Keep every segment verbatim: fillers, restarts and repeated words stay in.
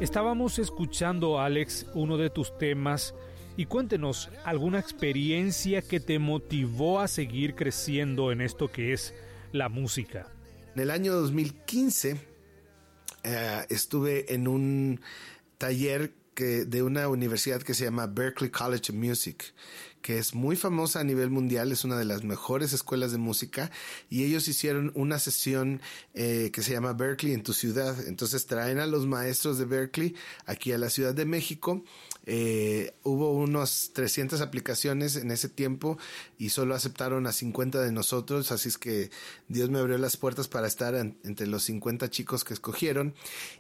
Estábamos escuchando, Alex, uno de tus temas, y cuéntenos alguna experiencia que te motivó a seguir creciendo en esto que es la música. En el año dos mil quince uh, estuve en un taller que, de una universidad que se llama Berklee College of Music, que es muy famosa a nivel mundial, es una de las mejores escuelas de música, y ellos hicieron una sesión eh, que se llama Berklee en tu ciudad. Entonces traen a los maestros de Berklee aquí a la Ciudad de México. Eh, hubo unos trescientas aplicaciones en ese tiempo y solo aceptaron a cincuenta de nosotros, así es que Dios me abrió las puertas para estar en, entre los cincuenta chicos que escogieron.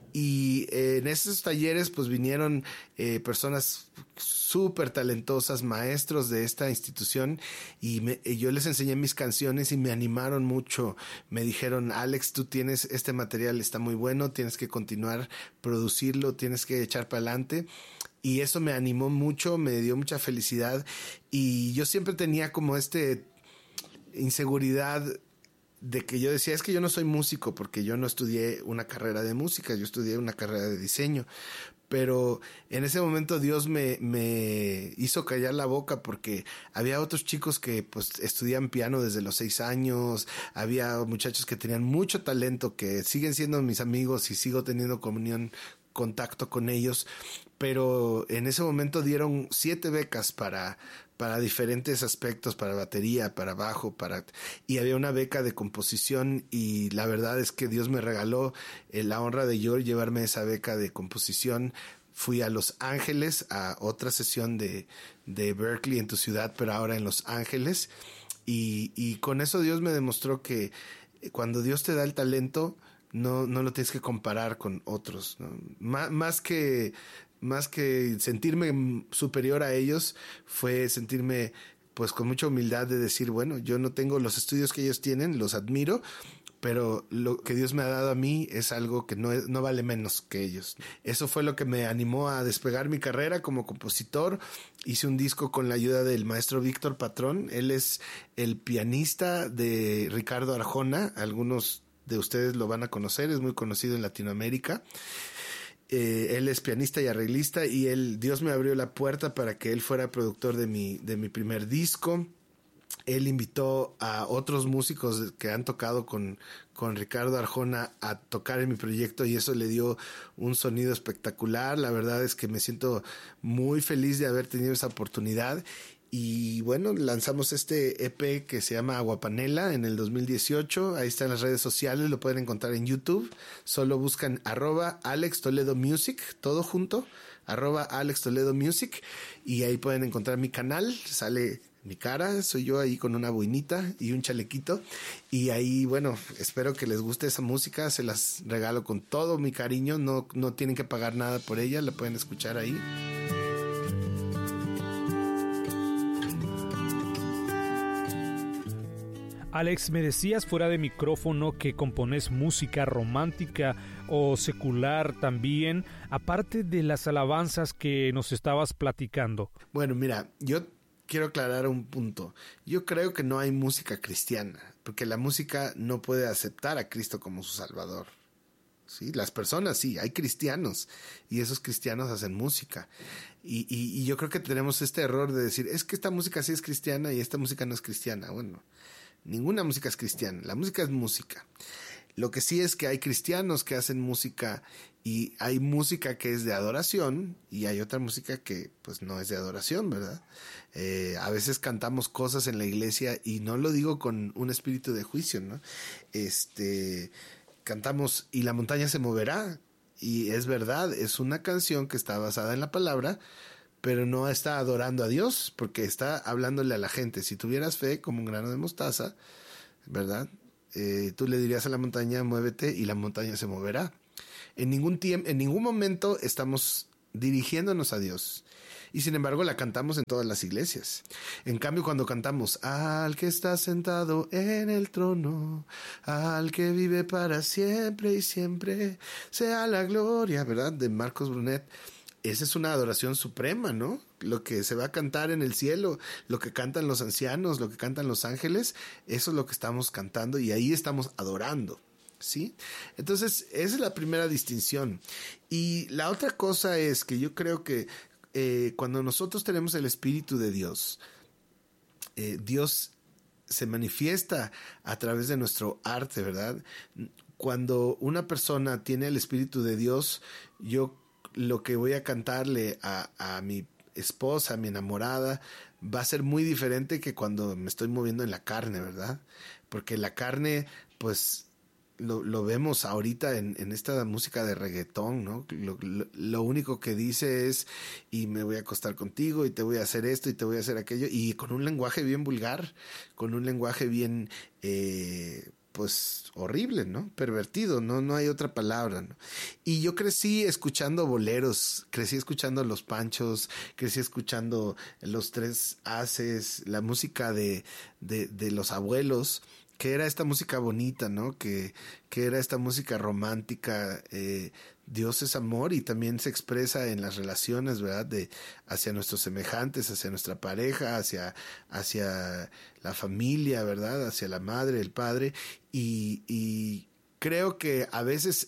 Y eh, en esos talleres pues vinieron eh, personas súper talentosas, maestros de esta institución, y me, yo les enseñé mis canciones y me animaron mucho. Me dijeron: Alex, tú tienes este material, está muy bueno, tienes que continuar producirlo, tienes que echar para adelante. Y eso me animó mucho, me dio mucha felicidad, y yo siempre tenía como este inseguridad de que yo decía, es que yo no soy músico porque yo no estudié una carrera de música, yo estudié una carrera de diseño. Pero en ese momento Dios me, me hizo callar la boca, porque había otros chicos que pues estudian piano desde los seis años, había muchachos que tenían mucho talento, que siguen siendo mis amigos y sigo teniendo comunión, contacto con ellos, pero en ese momento dieron siete becas para, para diferentes aspectos, para batería, para bajo, para, y había una beca de composición, y la verdad es que Dios me regaló eh, la honra de yo llevarme esa beca de composición. Fui a Los Ángeles a otra sesión de, de Berklee en tu ciudad, pero ahora en Los Ángeles, y, y con eso Dios me demostró que cuando Dios te da el talento, no, no lo tienes que comparar con otros, ¿no? Má, más que, más que sentirme superior a ellos, fue sentirme pues con mucha humildad de decir, bueno, yo no tengo los estudios que ellos tienen, los admiro, pero lo que Dios me ha dado a mí es algo que no, es, no vale menos que ellos. Eso fue lo que me animó a despegar mi carrera como compositor. Hice un disco con la ayuda del maestro Víctor Patrón. Él es el pianista de Ricardo Arjona. Algunos de ustedes lo van a conocer, es muy conocido en Latinoamérica. Eh, él es pianista y arreglista, y él, Dios me abrió la puerta para que él fuera productor de mi, de mi primer disco. Él invitó a otros músicos que han tocado con, con Ricardo Arjona a tocar en mi proyecto, y eso le dio un sonido espectacular. La verdad es que me siento muy feliz de haber tenido esa oportunidad. Y bueno, lanzamos este E P que se llama Aguapanela en el dos mil dieciocho. Ahí está en las redes sociales, lo pueden encontrar en YouTube. Solo buscan arroba Alex Toledo Music, todo junto, arroba Alex Toledo Music, y ahí pueden encontrar mi canal. Sale mi cara, soy yo ahí con una boinita y un chalequito, y ahí, bueno, espero que les guste esa música. Se las regalo con todo mi cariño, no, no tienen que pagar nada por ella, la pueden escuchar ahí. Alex, me decías fuera de micrófono que compones música romántica o secular también, aparte de las alabanzas que nos estabas platicando. Bueno, mira, yo quiero aclarar un punto. Yo creo que no hay música cristiana, porque la música no puede aceptar a Cristo como su Salvador. Sí, las personas sí, hay cristianos, y esos cristianos hacen música, y, y, y yo creo que tenemos este error de decir, es que esta música sí es cristiana y esta música no es cristiana. Bueno, ninguna música es cristiana, la música es música. Lo que sí es que hay cristianos que hacen música, y hay música que es de adoración y hay otra música que pues no es de adoración, ¿verdad? Eh, a veces cantamos cosas en la iglesia, y no lo digo con un espíritu de juicio, ¿no? Este, cantamos "Y la montaña se moverá", y es verdad, es una canción que está basada en la palabra, pero no está adorando a Dios, porque está hablándole a la gente. Si tuvieras fe como un grano de mostaza, ¿verdad? Eh, tú le dirías a la montaña, muévete, y la montaña se moverá. En ningún tiempo, en ningún momento estamos dirigiéndonos a Dios, y sin embargo la cantamos en todas las iglesias. En cambio, cuando cantamos "Al que está sentado en el trono, al que vive para siempre y siempre, sea la gloria", ¿verdad? De Marcos Brunet. Esa es una adoración suprema, ¿no? Lo que se va a cantar en el cielo, lo que cantan los ancianos, lo que cantan los ángeles, eso es lo que estamos cantando, y ahí estamos adorando. ¿sí? Entonces, esa es la primera distinción. Y la otra cosa es que yo creo que eh, cuando nosotros tenemos el Espíritu de Dios, eh, Dios se manifiesta a través de nuestro arte, ¿verdad? Cuando una persona tiene el Espíritu de Dios, yo lo que voy a cantarle a, a mi esposa, a mi enamorada, va a ser muy diferente que cuando me estoy moviendo en la carne, ¿verdad? Porque la carne, pues, lo, lo vemos ahorita en, en esta música de reggaetón, ¿no? Lo, lo, lo único que dice es, y me voy a acostar contigo, y te voy a hacer esto, y te voy a hacer aquello, y con un lenguaje bien vulgar, con un lenguaje bien, eh, pues, horrible, ¿no? Pervertido, ¿no? No hay otra palabra, ¿no? Y yo crecí escuchando boleros, crecí escuchando Los Panchos, crecí escuchando Los Tres Haces, la música de, de, de los abuelos, que era esta música bonita, ¿no? Que, que era esta música romántica. eh, Dios es amor y también se expresa en las relaciones, ¿verdad? De, hacia nuestros semejantes, hacia nuestra pareja, hacia, hacia la familia, ¿verdad? Hacia la madre, el padre. Y, y creo que a veces,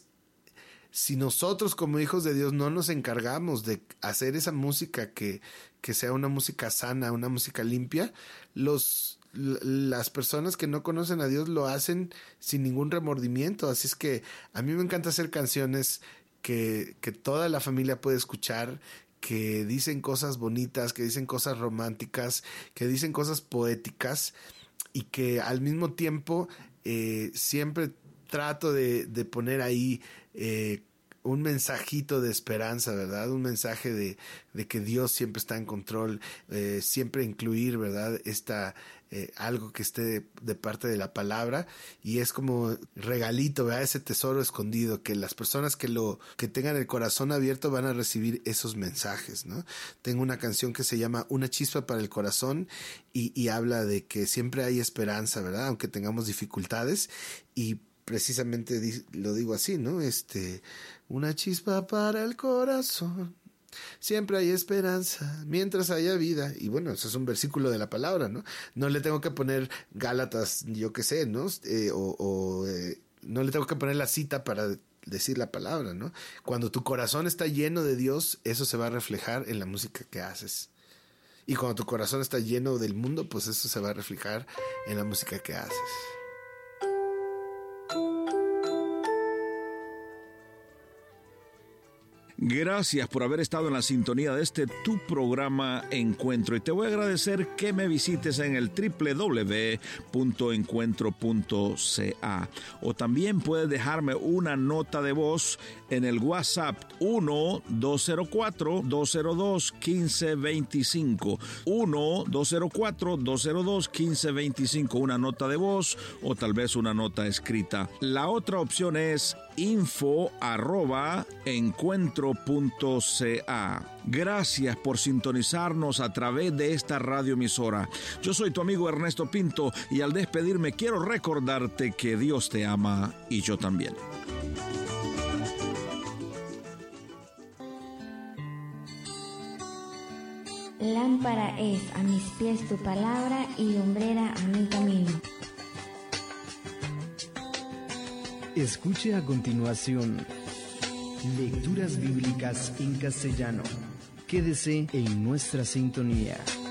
si nosotros como hijos de Dios no nos encargamos de hacer esa música que, que sea una música sana, una música limpia, los... las personas que no conocen a Dios lo hacen sin ningún remordimiento. Así es que a mí me encanta hacer canciones que, que toda la familia puede escuchar, que dicen cosas bonitas, que dicen cosas románticas, que dicen cosas poéticas, y que al mismo tiempo eh, siempre trato de, de poner ahí eh, un mensajito de esperanza, ¿verdad? Un mensaje de, de que Dios siempre está en control, eh, siempre incluir, ¿verdad? Esta, eh, algo que esté de, de parte de la palabra, y es como regalito, ¿verdad? Ese tesoro escondido, que las personas que lo, que tengan el corazón abierto van a recibir esos mensajes, ¿no? Tengo una canción que se llama Una Chispa para el Corazón, y, y habla de que siempre hay esperanza, ¿verdad? Aunque tengamos dificultades, y precisamente di, lo digo así, ¿no? Este, una chispa para el corazón, siempre hay esperanza, mientras haya vida. Y bueno, eso es un versículo de la palabra, ¿no? No le tengo que poner Gálatas, yo qué sé, ¿no? Eh, o o eh, no le tengo que poner la cita para decir la palabra, ¿no? Cuando tu corazón está lleno de Dios, eso se va a reflejar en la música que haces. Y cuando tu corazón está lleno del mundo, pues eso se va a reflejar en la música que haces. Gracias por haber estado en la sintonía de este tu programa Encuentro, y te voy a agradecer que me visites en el doble u doble u doble u punto encuentro punto c a, o también puedes dejarme una nota de voz en el WhatsApp uno dos cero cuatro dos cero dos uno cinco dos cinco, uno dos cero cuatro dos cero dos uno cinco dos cinco, una nota de voz o tal vez una nota escrita. La otra opción es info arroba encuentro punto c a. Gracias por sintonizarnos a través de esta radioemisora. Yo soy tu amigo Ernesto Pinto, y al despedirme quiero recordarte que Dios te ama y yo también. Lámpara es a mis pies tu palabra y lumbrera a mi camino. Escuche a continuación lecturas bíblicas en castellano. Quédese en nuestra sintonía.